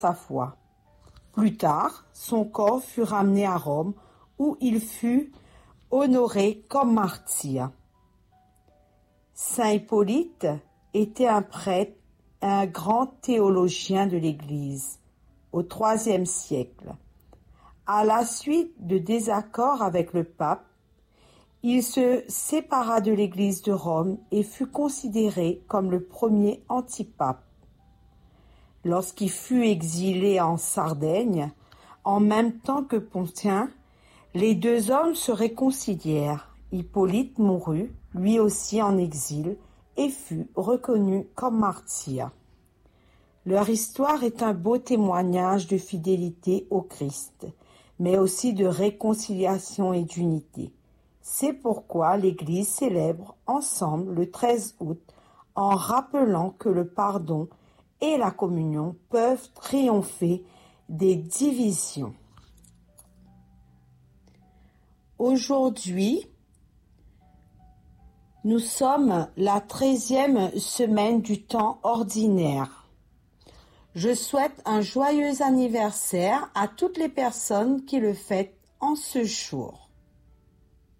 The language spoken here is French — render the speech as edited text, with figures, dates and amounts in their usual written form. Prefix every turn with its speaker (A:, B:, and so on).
A: sa foi. Plus tard, son corps fut ramené à Rome où il fut honoré comme martyr. Saint Hippolyte était un prêtre et un grand théologien de l'Église au IIIe siècle. À la suite de désaccords avec le pape, il se sépara de l'Église de Rome et fut considéré comme le premier antipape. Lorsqu'il fut exilé en Sardaigne, en même temps que Pontien, les deux hommes se réconcilièrent. Hippolyte mourut, lui aussi en exil, et fut reconnu comme martyr. Leur histoire est un beau témoignage de fidélité au Christ, mais aussi de réconciliation et d'unité. C'est pourquoi l'Église célèbre ensemble le 13 août en rappelant que le pardon et la communion peuvent triompher des divisions. Aujourd'hui, nous sommes la 13e semaine du temps ordinaire. Je souhaite un joyeux anniversaire à toutes les personnes qui le fêtent en ce jour.